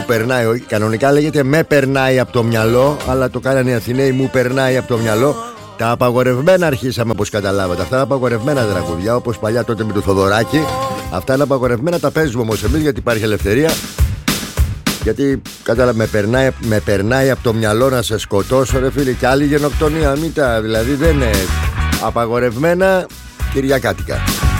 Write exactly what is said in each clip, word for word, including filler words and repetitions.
περνάει. Κανονικά λέγεται με περνάει από το μυαλό, αλλά το κάνανε οι Αθηναίοι μου περνάει από το μυαλό. Τα απαγορευμένα αρχίσαμε, όπως καταλάβατε. Αυτά είναι απαγορευμένα τραγουδιά, όπως παλιά τότε με το Θοδωράκι. Αυτά είναι απαγορευμένα, τα παίζουμε όμως εμείς γιατί υπάρχει ελευθερία. Γιατί κατάλαβα, με περνάει, με περνάει από το μυαλό να σε σκοτώσω, ρε φίλε, και άλλη γενοκτονία. Μην τα, δηλαδή δεν είναι απαγορευμένα κυριακάτικα.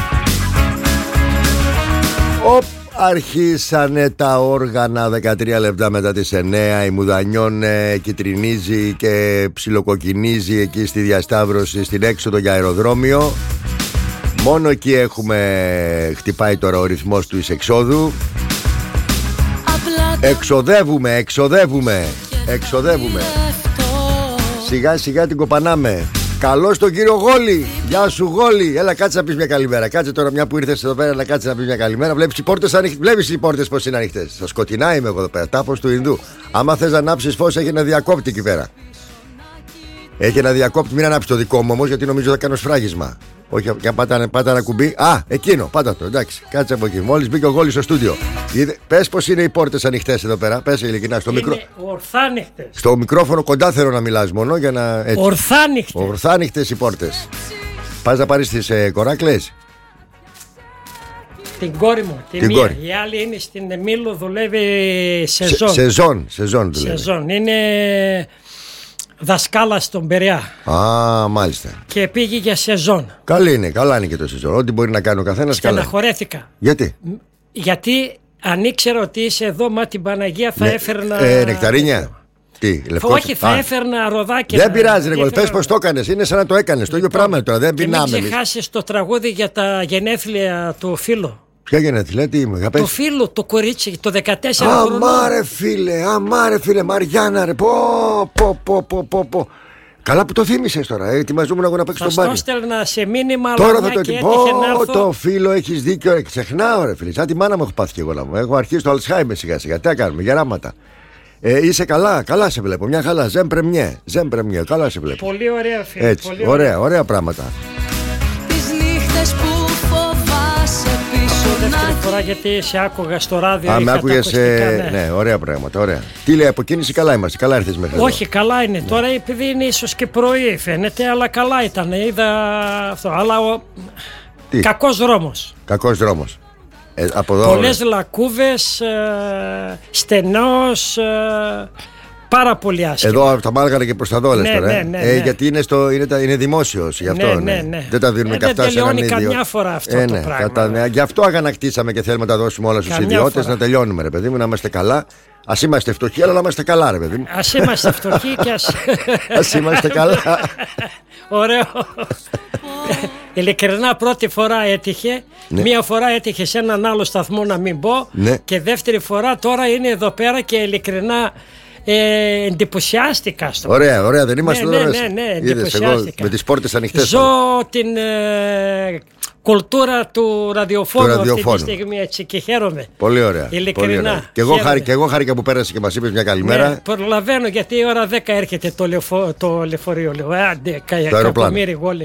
Οπ, αρχίσανε τα όργανα δεκατρία λεπτά μετά τις εννέα. Η Μουδανιών ε, κυτρινίζει και ψιλοκοκκινίζει εκεί στη διασταύρωση, στην έξοδο για αεροδρόμιο. Μόνο εκεί έχουμε, χτυπάει τώρα ο ρυθμός του εισεξόδου. Εξοδεύουμε, εξοδεύουμε, εξοδεύουμε. Σιγά σιγά την κοπανάμε. Καλώς τον κύριο Γόλη. Γεια σου Γόλη. Έλα κάτσε να πεις μια καλημέρα. Κάτσε τώρα μια που ήρθες εδώ πέρα να κάτσε να πεις μια καλημέρα. Βλέπεις οι πόρτες ανοιχτές. Βλέπεις οι πόρτες πως είναι ανοιχτές. Στα σκοτεινά είμαι εγώ εδώ πέρα. Τάφος του Ινδού. Άμα θες να ανάψεις φως έχει ένα διακόπτη εκεί πέρα. Έχει ένα διακόπτη. Μην ανάψεις το δικό μου όμως γιατί νομίζω θα κάνω σφράγισμα. Όχι, και πάτα, πάτα ένα κουμπί. Α, εκείνο, πάτα το. Εντάξει, κάτσε από εκεί. Μόλις μπήκε ο Γόλης στο στούντιο. Πες πως είναι οι πόρτες ανοιχτές εδώ πέρα. Πες ειλικρινά στο μικρό. Ορθάνυχτες. Στο μικρόφωνο κοντά θέλω να μιλάς μόνο για να. Ορθάνυχτες. Ορθάνυχτες οι πόρτες. Πας να πάρεις τις ε, κοράκλες. Την κόρη μου, τη την μία. Κόρη. Η άλλη είναι στην Μήλο, δουλεύει σεζόν. Σε, σεζόν, σεζόν δουλεύει. Σεζόν. Είναι δασκάλα στον Περιά. Α, μάλιστα. Και πήγε για σεζόν. Καλή είναι, καλά είναι και το σεζόν. Ό,τι μπορεί να κάνει ο καθένας καλά. Στεναχωρέθηκα. Γιατί? Γιατί αν ήξερα ότι είσαι εδώ, μα την Παναγία θα ναι, έφερνα. Ε, νεκταρίνια. Τι, λευκό. Όχι, θα Α. έφερνα ροδάκια. Δεν πειράζει, ρε. Πες πως το έκανες. Είναι σαν να το έκανες. Το ίδιο πράγμα τώρα. Δεν πεινάμε. Μην ξεχάσεις το τραγούδι για τα γενέθλια του φίλου. Ποια γενέθλια, τι είμαι, το φίλο, το κορίτσι, το δεκατέσσερα χρονών. Αμάρε φίλε, αμάρε φίλε, Μαριάννα ρε. Πω, πω, πω, πω, πω, πω. Καλά που το θύμισες τώρα. Ε, ετοιμαζόμουν εγώ να παίξω τον μπάσκετ. Θα στο έστελνα σε μήνυμα. Τώρα θα το πω. Το φίλο έχεις δίκιο. Ρε. Ξεχνάω, ρε φίλε. Σαν τη μάνα μου έχω πάθει και εγώ να μου. Έχω αρχίσει το Αλτσχάιμερ σιγά σιγά. Τι κάνουμε, γεράματα. Ε, είσαι καλά, καλά σε βλέπω. Μια χαρά. Ζεν πρεμιέ. Ζεν πρεμιέ. Καλά σε βλέπω. Πολύ ωραία, φίλε. Έτσι. Πολύ ωραία, ωραία, ωραία πράγματα. Τις νύχτες που φοβάσαι πίσω. Αυτό δεύτερη φορά γιατί σε άκουγα στο ράδιο. Α, με άκουγες. Ε, ναι. ναι, ωραία πράγματα. Ωραία. Τι λέει, αποκίνηση καλά είμαστε. Καλά ήρθες μέχρι εδώ. Όχι, καλά είναι. Ναι. Τώρα επειδή είναι ίσως και πρωί φαίνεται, αλλά καλά ήταν. Είδα αυτό. Αλλά ο... κακός δρόμος. Κακός δρόμος. Ε, πολλές λακκούβες, ε, στενός, ε, πάρα πολύ άσχημα. Εδώ τα μάλγανε και προς τα δόλες ναι, τώρα. Ναι, ναι, ε, ναι. Γιατί είναι, στο, είναι, είναι δημόσιος γι' αυτό. Ναι, ναι. ναι, ναι. Δεν τα δίνουμε ε, και αυτά σε έναν ίδιο. Δεν τελειώνει καμιά φορά αυτό ε, το ναι, πράγμα. Κατά, ναι. Γι' αυτό αγανακτήσαμε και θέλουμε να τα δώσουμε όλα στους ιδιώτες. Να τελειώνουμε, ρε παιδί μου, να είμαστε καλά. Ας είμαστε φτωχοί, αλλά να είμαστε καλά, ρε παιδί μου. Ας είμαστε φτωχοί και ας. Ας είμαστε καλά. Ωραίο. Ειλικρινά πρώτη φορά έτυχε. Ναι. Μία φορά έτυχε σε έναν άλλο σταθμό να μην πω. Ναι. Και δεύτερη φορά τώρα είναι εδώ πέρα και ειλικρινά ε, εντυπωσιάστηκα στο. Ωραία, ωραία, δεν είμαστε ναι, εδώ. Ναι, ναι, ναι, εντυπωσιάστηκα. Με τις πόρτες ανοιχτές. Ζω την ε, κουλτούρα του ραδιοφώνου, του ραδιοφώνου αυτή τη στιγμή έτσι και χαίρομαι. Πολύ ωραία. Ειλικρινά. Πολύ ωραία. Και, εγώ χάρη, και εγώ χάρηκα που πέρασε και μας είπες μια καλημέρα. Ναι, προλαβαίνω γιατί η ώρα δέκα έρχεται το, λεωφο, το λεωφορείο. Λέω, άντε, το αεροπλάνο.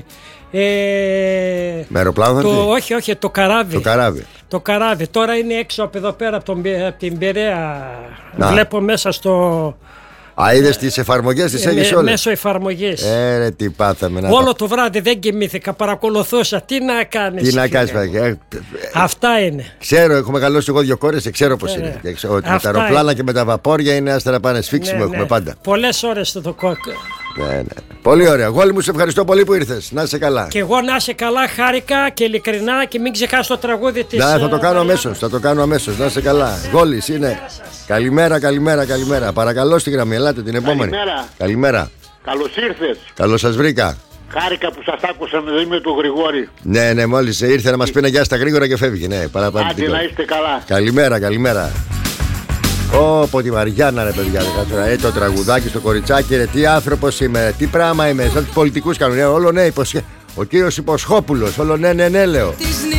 Ε, με αεροπλάνο θα το, έρθει? όχι, όχι, το καράβι. Το καράβι. Το καράβι. Τώρα είναι έξω από εδώ πέρα από, τον, από την Πειραιά. Βλέπω μέσα στο. Α, είδες τις εφαρμογές, τις έχεις όλες? Μέσω εφαρμογής. Ε, ρε, τι πάθαμε. Όλο να... το βράδυ δεν κοιμήθηκα, παρακολουθούσα. Τι να κάνεις? Τι να κάνεις, ε, αυτά είναι. Ξέρω, έχω μεγαλώσει εγώ δύο κόρες, ξέρω πώς ε, είναι. Και ξέρω, ότι με τα αεροπλάνα είναι. Και με τα βαπόρια είναι άστερα πάνε σφίξιμο, ναι, έχουμε ναι. πάντα. Πολλές ώρες το κόκκο. Ναι, ναι. Πολύ ωραία. Γόλη μου, σε ευχαριστώ πολύ που ήρθες. Να είσαι καλά. Και εγώ να είσαι καλά, χάρηκα και ειλικρινά και μην ξεχάσεις το τραγούδι της. Ναι, θα το κάνω αμέσως. Θα το κάνω αμέσως. Να είσαι καλά. Γόλης είναι. Καλημέρα, καλημέρα, καλημέρα. Παρακαλώ στη γραμμή, ελάτε την επόμενη. Καλημέρα. Καλημέρα. Καλώς ήρθες. Καλώς σας βρήκα. Χάρηκα που σας άκουσα με με τον Γρηγόρη. Ναι, ναι, μόλις ήρθε να μας πει ένα γεια στα γρήγορα και φεύγει. Ναι, άντε να είστε καλά. Καλημέρα, καλημέρα. Ω, τη Μαριάννα, ρε παιδιά, ε, το τραγουδάκι στο κοριτσάκι, ρε, τι άνθρωπος είμαι, τι πράγμα είμαι, σαν τους πολιτικούς κάνουν, όλο ναι, υποσχέ... ο κύριος Υποσχόπουλος, όλο ναι, ναι, ναι, λέω.